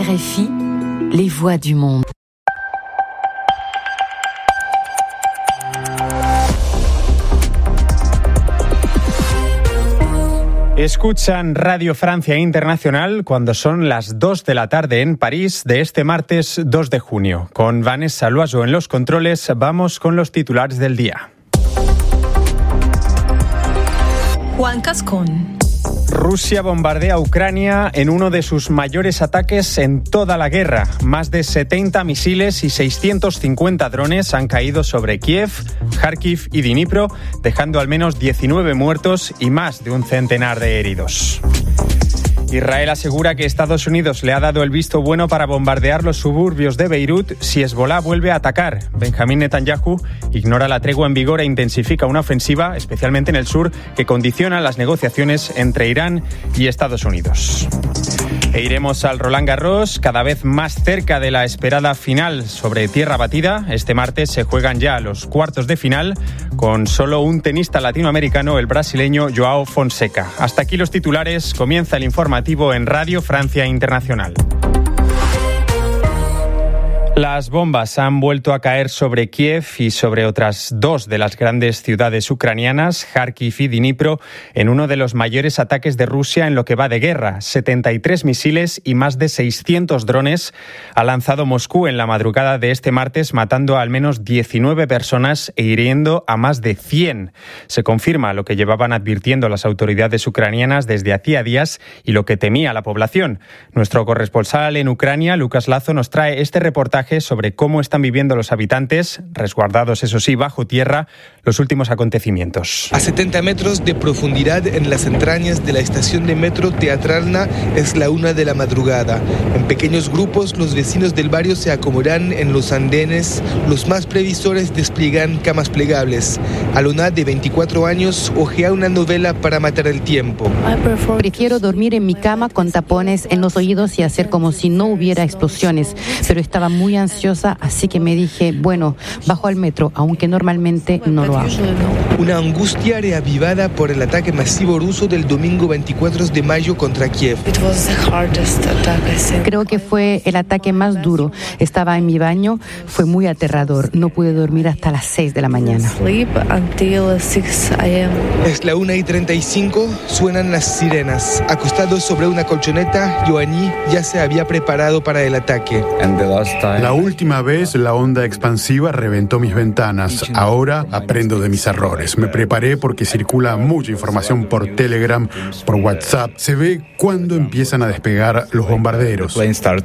RFI, les voix du monde. Escuchan Radio Francia Internacional cuando son las 2 de la tarde en París de este martes 2 de junio. Con Vanessa Loiseau en los controles, vamos con los titulares del día. Juan Cascón. Rusia bombardea Ucrania en uno de sus mayores ataques en toda la guerra. Más de 70 misiles y 650 drones han caído sobre Kiev, Kharkiv y Dnipro, dejando al menos 19 muertos y más de un centenar de heridos. Israel asegura que Estados Unidos le ha dado el visto bueno para bombardear los suburbios de Beirut si Hezbolá vuelve a atacar. Benjamín Netanyahu ignora la tregua en vigor e intensifica una ofensiva, especialmente en el sur, que condiciona las negociaciones entre Irán y Estados Unidos. E iremos al Roland Garros, cada vez más cerca de la esperada final sobre tierra batida. Este martes se juegan ya los cuartos de final con solo un tenista latinoamericano, el brasileño Joao Fonseca. Hasta aquí los titulares, comienza el informativo en Radio Francia Internacional. Las bombas han vuelto a caer sobre Kiev y sobre otras dos de las grandes ciudades ucranianas, Kharkiv y Dnipro, en uno de los mayores ataques de Rusia en lo que va de guerra. 73 misiles y más de 600 drones ha lanzado Moscú en la madrugada de este martes, matando a al menos 19 personas e hiriendo a más de 100. Se confirma lo que llevaban advirtiendo las autoridades ucranianas desde hacía días y lo que temía la población. Nuestro corresponsal en Ucrania, Lucas Lazo, nos trae este reportaje sobre cómo están viviendo los habitantes, resguardados eso sí bajo tierra, los últimos acontecimientos. A 70 metros de profundidad en las entrañas de la estación de metro Teatralna es la 1 de la madrugada. En pequeños grupos los vecinos del barrio se acomodan en los andenes, los más previsores despliegan camas plegables. Alona, de 24 años, hojea una novela para matar el tiempo. Prefiero dormir en mi cama con tapones en los oídos y hacer como si no hubiera explosiones, pero estaba muy ansiosa, así que me dije, bueno, bajo al metro, aunque normalmente no lo hago. Una angustia reavivada por el ataque masivo ruso del domingo 24 de mayo contra Kiev. Creo que fue el ataque más duro. Estaba en mi baño, fue muy aterrador. No pude dormir hasta las 6 de la mañana. Es la 1:35, suenan las sirenas. Acostado sobre una colchoneta, Ioanni ya se había preparado para el ataque. La última vez la onda expansiva reventó mis ventanas. Ahora aprendo de mis errores. Me preparé porque circula mucha información por Telegram, por WhatsApp. Se ve cuándo empiezan a despegar los bombarderos.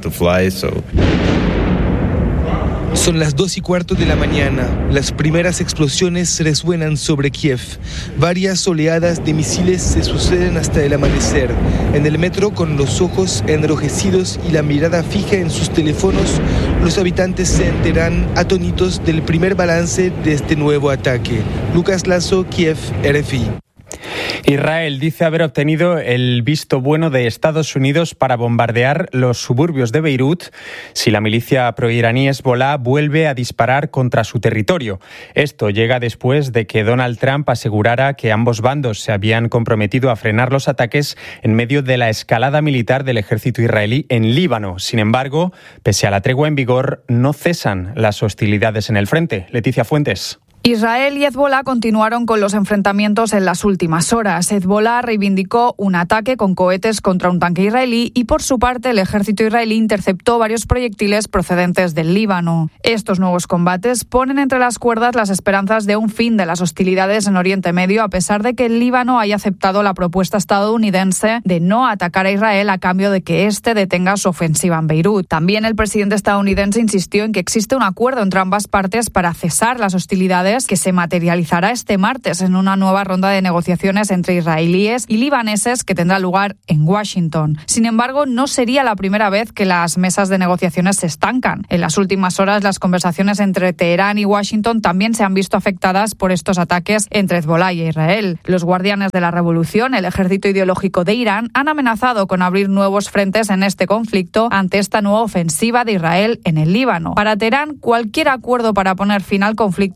Son las 2:15 de la mañana. Las primeras explosiones resuenan sobre Kiev. Varias oleadas de misiles se suceden hasta el amanecer. En el metro, con los ojos enrojecidos y la mirada fija en sus teléfonos, los habitantes se enteran atónitos del primer balance de este nuevo ataque. Lucas Lazo, Kiev, RFI. Israel dice haber obtenido el visto bueno de Estados Unidos para bombardear los suburbios de Beirut si la milicia proiraní Hezbolá vuelve a disparar contra su territorio. Esto llega después de que Donald Trump asegurara que ambos bandos se habían comprometido a frenar los ataques en medio de la escalada militar del ejército israelí en Líbano. Sin embargo, pese a la tregua en vigor, no cesan las hostilidades en el frente. Leticia Fuentes. Israel y Hezbolá continuaron con los enfrentamientos en las últimas horas. Hezbolá reivindicó un ataque con cohetes contra un tanque israelí y, por su parte, el ejército israelí interceptó varios proyectiles procedentes del Líbano. Estos nuevos combates ponen entre las cuerdas las esperanzas de un fin de las hostilidades en Oriente Medio, a pesar de que el Líbano haya aceptado la propuesta estadounidense de no atacar a Israel a cambio de que éste detenga su ofensiva en Beirut. También el presidente estadounidense insistió en que existe un acuerdo entre ambas partes para cesar las hostilidades que se materializará este martes en una nueva ronda de negociaciones entre israelíes y libaneses que tendrá lugar en Washington. Sin embargo, no sería la primera vez que las mesas de negociaciones se estancan. En las últimas horas, las conversaciones entre Teherán y Washington también se han visto afectadas por estos ataques entre Hezbolá y Israel. Los guardianes de la revolución, el ejército ideológico de Irán, han amenazado con abrir nuevos frentes en este conflicto ante esta nueva ofensiva de Israel en el Líbano. Para Teherán, cualquier acuerdo para poner fin al conflicto debe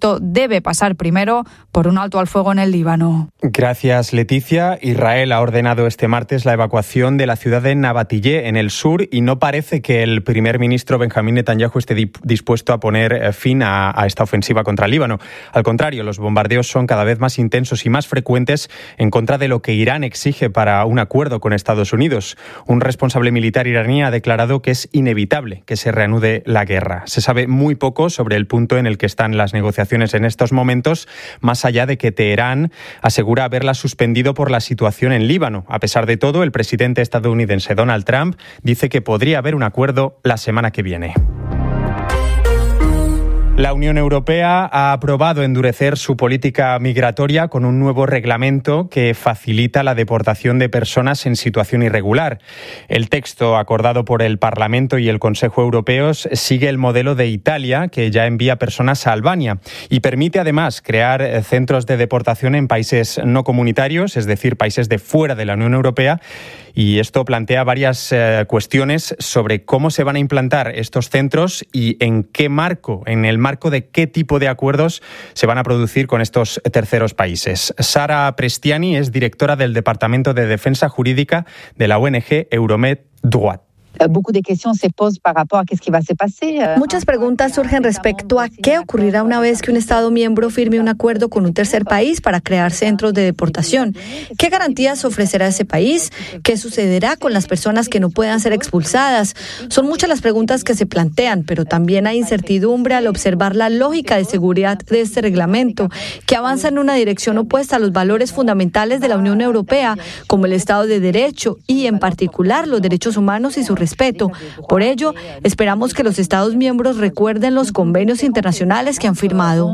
debe pasar primero por un alto al fuego en el Líbano. Gracias, Leticia. Israel ha ordenado este martes la evacuación de la ciudad de Nabatillé, en el sur, y no parece que el primer ministro Benjamín Netanyahu esté dispuesto a poner fin a esta ofensiva contra el Líbano. Al contrario, los bombardeos son cada vez más intensos y más frecuentes en contra de lo que Irán exige para un acuerdo con Estados Unidos. Un responsable militar iraní ha declarado que es inevitable que se reanude la guerra. Se sabe muy poco sobre el punto en el que están las negociaciones en estos momentos, más allá de que Teherán asegura haberlas suspendido por la situación en Líbano. A pesar de todo, el presidente estadounidense Donald Trump dice que podría haber un acuerdo la semana que viene. La Unión Europea ha aprobado endurecer su política migratoria con un nuevo reglamento que facilita la deportación de personas en situación irregular. El texto acordado por el Parlamento y el Consejo Europeos sigue el modelo de Italia, que ya envía personas a Albania, y permite además crear centros de deportación en países no comunitarios, es decir, países de fuera de la Unión Europea. Y esto plantea varias cuestiones sobre cómo se van a implantar estos centros y en qué marco, en el marco de qué tipo de acuerdos se van a producir con estos terceros países. Sara Prestiani es directora del Departamento de Defensa Jurídica de la ONG Euromed Droit. Muchas preguntas surgen respecto a qué ocurrirá una vez que un Estado miembro firme un acuerdo con un tercer país para crear centros de deportación. ¿Qué garantías ofrecerá ese país? ¿Qué sucederá con las personas que no puedan ser expulsadas? Son muchas las preguntas que se plantean, pero también hay incertidumbre al observar la lógica de seguridad de este reglamento, que avanza en una dirección opuesta a los valores fundamentales de la Unión Europea, como el Estado de Derecho y, en particular, los derechos humanos y su respeto. Por ello, esperamos que los Estados miembros recuerden los convenios internacionales que han firmado.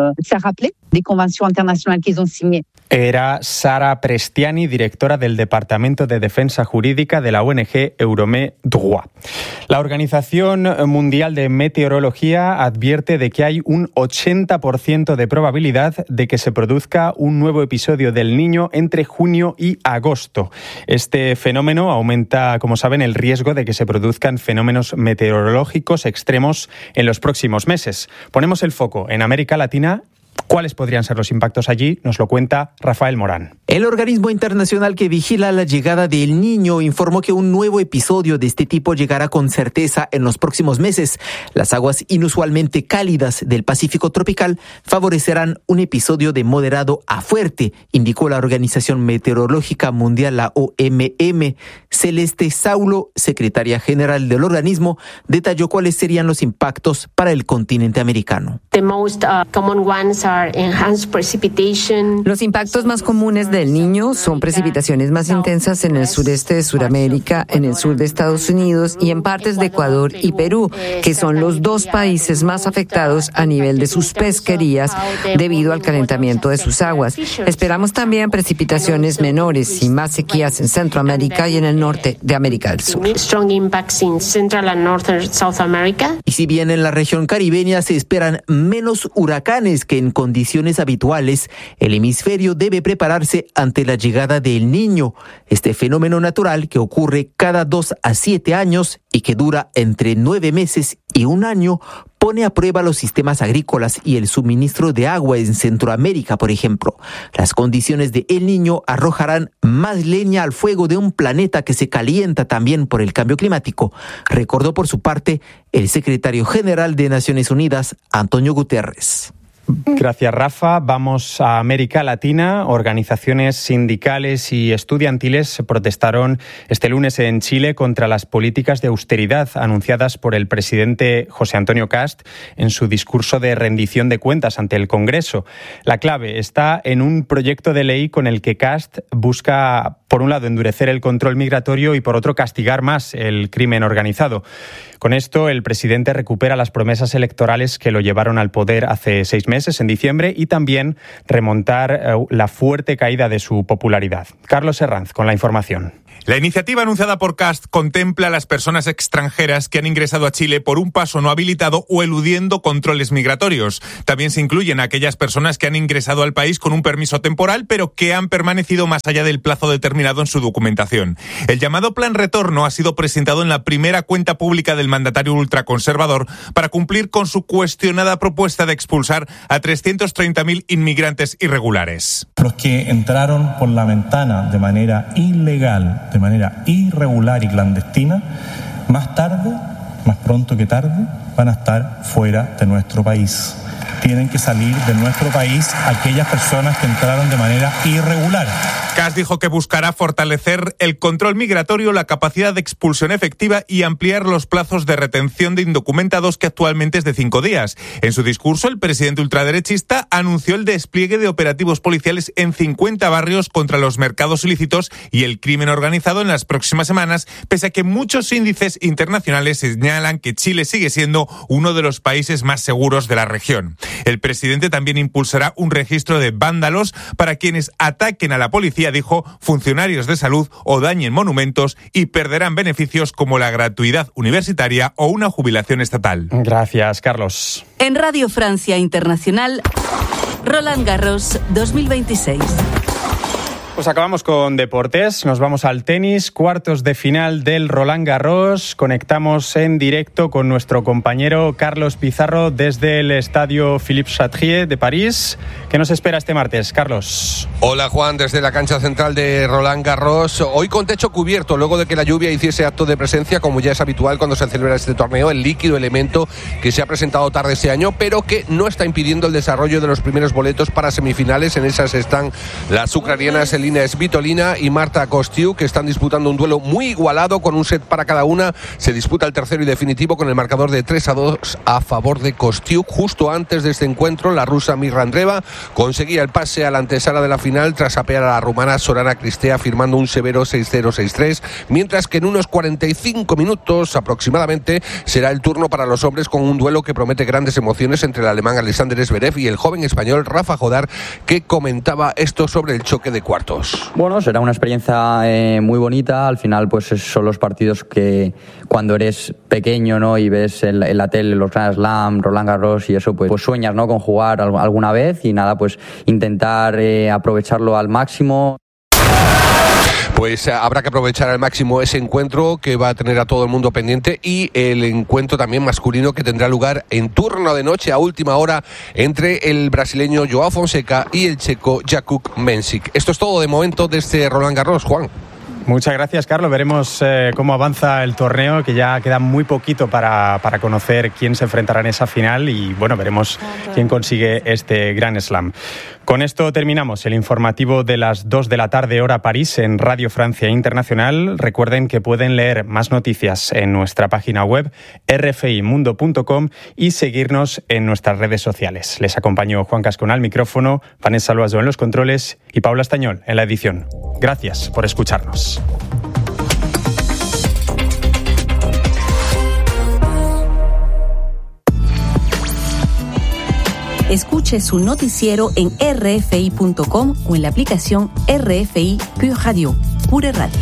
Era Sara Prestiani, directora del Departamento de Defensa Jurídica de la ONG Euromed Droit. La Organización Mundial de Meteorología advierte de que hay un 80% de probabilidad de que se produzca un nuevo episodio del Niño entre junio y agosto. Este fenómeno aumenta, como saben, el riesgo de que se produzcan fenómenos meteorológicos extremos en los próximos meses. Ponemos el foco en América Latina. ¿Cuáles podrían ser los impactos allí? Nos lo cuenta Rafael Morán. El organismo internacional que vigila la llegada del Niño informó que un nuevo episodio de este tipo llegará con certeza en los próximos meses. Las aguas inusualmente cálidas del Pacífico tropical favorecerán un episodio de moderado a fuerte, indicó la Organización Meteorológica Mundial, la OMM. Celeste Saulo, secretaria general del organismo, detalló cuáles serían los impactos para el continente americano. Los impactos más comunes del Niño son precipitaciones más intensas en el sureste de Sudamérica, en el sur de Estados Unidos y en partes de Ecuador y Perú, que son los dos países más afectados a nivel de sus pesquerías debido al calentamiento de sus aguas. Esperamos también precipitaciones menores y más sequías en Centroamérica y en el norte de América del Sur. Y si bien en la región caribeña se esperan menos huracanes que en condiciones habituales, el hemisferio debe prepararse ante la llegada del Niño, este fenómeno natural que ocurre cada 2 a 7 años y que dura entre 9 meses y 1 año, pone a prueba los sistemas agrícolas y el suministro de agua en Centroamérica, por ejemplo. Las condiciones de El Niño arrojarán más leña al fuego de un planeta que se calienta también por el cambio climático, recordó por su parte el secretario general de Naciones Unidas, Antonio Guterres. Gracias, Rafa. Vamos a América Latina. Organizaciones sindicales y estudiantiles protestaron este lunes en Chile contra las políticas de austeridad anunciadas por el presidente José Antonio Kast en su discurso de rendición de cuentas ante el Congreso. La clave está en un proyecto de ley con el que Kast busca, por un lado, endurecer el control migratorio y, por otro, castigar más el crimen organizado. Con esto, el presidente recupera las promesas electorales que lo llevaron al poder hace 6 meses, en diciembre, y también remontar la fuerte caída de su popularidad. Carlos Herranz, con la información. La iniciativa anunciada por Kast contempla a las personas extranjeras que han ingresado a Chile por un paso no habilitado o eludiendo controles migratorios. También se incluyen a aquellas personas que han ingresado al país con un permiso temporal, pero que han permanecido más allá del plazo determinado en su documentación. El llamado Plan Retorno ha sido presentado en la primera cuenta pública del mandatario ultraconservador para cumplir con su cuestionada propuesta de expulsar a 330.000 inmigrantes irregulares. Los que entraron por la ventana de manera ilegal, de manera irregular y clandestina, más pronto que tarde, van a estar fuera de nuestro país. Tienen que salir de nuestro país aquellas personas que entraron de manera irregular. Kast dijo que buscará fortalecer el control migratorio, la capacidad de expulsión efectiva y ampliar los plazos de retención de indocumentados, que actualmente es de 5 días. En su discurso, el presidente ultraderechista anunció el despliegue de operativos policiales en 50 barrios contra los mercados ilícitos y el crimen organizado en las próximas semanas, pese a que muchos índices internacionales señalan que Chile sigue siendo uno de los países más seguros de la región. El presidente también impulsará un registro de vándalos para quienes ataquen a la policía, dijo, funcionarios de salud o dañen monumentos, y perderán beneficios como la gratuidad universitaria o una jubilación estatal. Gracias, Carlos. En Radio Francia Internacional, Roland Garros 2026. Pues acabamos con deportes, nos vamos al tenis, cuartos de final del Roland Garros. Conectamos en directo con nuestro compañero Carlos Pizarro desde el estadio Philippe Chatrier de París. ¿Qué nos espera este martes, Carlos? Hola, Juan, desde la cancha central de Roland Garros. Hoy con techo cubierto, luego de que la lluvia hiciese acto de presencia, como ya es habitual cuando se celebra este torneo, el líquido elemento que se ha presentado tarde este año, pero que no está impidiendo el desarrollo de los primeros boletos para semifinales. En esas están las ucranianas Elina Svitolina y Marta Kostyuk, que están disputando un duelo muy igualado con un set para cada una. Se disputa el tercero y definitivo con el marcador de 3-2 a favor de Kostyuk. Justo antes de este encuentro, la rusa Mirra Andreeva conseguía el pase a la antesala de la final tras apear a la rumana Sorana Cristea, firmando un severo 6-0, 6-3, mientras que en unos 45 minutos aproximadamente será el turno para los hombres, con un duelo que promete grandes emociones entre el alemán Alexander Zverev y el joven español Rafa Jodar, que comentaba esto sobre el choque de cuartos. Bueno, será una experiencia muy bonita. Al final, pues son los partidos que cuando eres pequeño, ¿no?, y ves en la tele los Grand Slam, Roland Garros y eso, pues sueñas, ¿no?, con jugar alguna vez, y nada, pues intentar aprovecharlo al máximo. Pues habrá que aprovechar al máximo ese encuentro que va a tener a todo el mundo pendiente, y el encuentro también masculino que tendrá lugar en turno de noche a última hora entre el brasileño Joao Fonseca y el checo Jakub Mensik. Esto es todo de momento de este Roland Garros, Juan. Muchas gracias, Carlos. Veremos cómo avanza el torneo, que ya queda muy poquito para conocer quién se enfrentará en esa final, y bueno, veremos quién consigue este Grand Slam. Con esto terminamos el informativo de las 2 de la tarde, hora París, en Radio Francia Internacional. Recuerden que pueden leer más noticias en nuestra página web rfimundo.com y seguirnos en nuestras redes sociales. Les acompañó Juan Cascón al micrófono, Vanessa Loazo en los controles y Paula Estañol en la edición. Gracias por escucharnos. Escuche su noticiero en rfi.com o en la aplicación RFI Pure Radio. Pure Radio.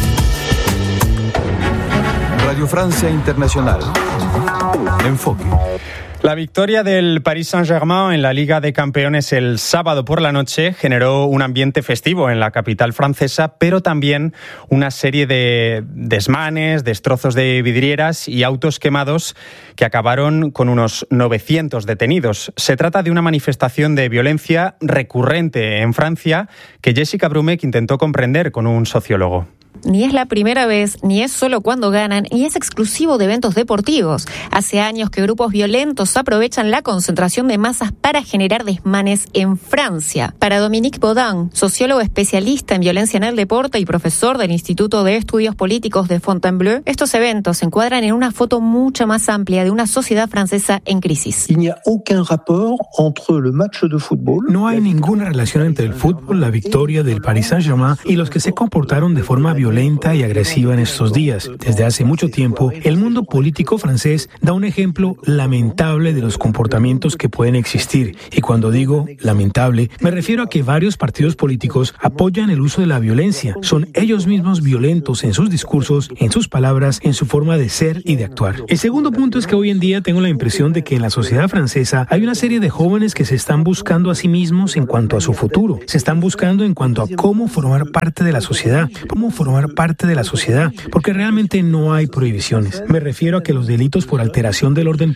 Radio Francia Internacional. Enfoque. La victoria del Paris Saint-Germain en la Liga de Campeones el sábado por la noche generó un ambiente festivo en la capital francesa, pero también una serie de desmanes, destrozos de vidrieras y autos quemados que acabaron con unos 900 detenidos. Se trata de una manifestación de violencia recurrente en Francia que Jessica Brumek intentó comprender con un sociólogo. Ni es la primera vez, ni es solo cuando ganan, ni es exclusivo de eventos deportivos. Hace años que grupos violentos aprovechan la concentración de masas para generar desmanes en Francia. Para Dominique Baudin, sociólogo especialista en violencia en el deporte y profesor del Instituto de Estudios Políticos de Fontainebleau, estos eventos se encuadran en una foto mucho más amplia de una sociedad francesa en crisis. No hay ninguna relación entre el fútbol, la victoria del Paris Saint-Germain y los que se comportaron de forma violenta violenta y agresiva en estos días. Desde hace mucho tiempo, el mundo político francés da un ejemplo lamentable de los comportamientos que pueden existir. Y cuando digo lamentable, me refiero a que varios partidos políticos apoyan el uso de la violencia. Son ellos mismos violentos en sus discursos, en sus palabras, en su forma de ser y de actuar. El segundo punto es que hoy en día tengo la impresión de que en la sociedad francesa hay una serie de jóvenes que se están buscando a sí mismos en cuanto a su futuro. Se están buscando en cuanto a cómo formar parte de la sociedad, porque realmente no hay prohibiciones. Me refiero a que los delitos por alteración del orden